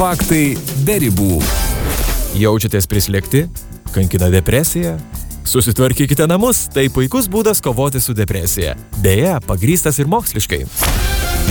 Faktai be ribų. Jaučiatės prislėgti? Kankina depresija? Susitvarkykite namus, tai puikus būdas kovoti su depresija. Beje, pagrįstas ir moksliškai.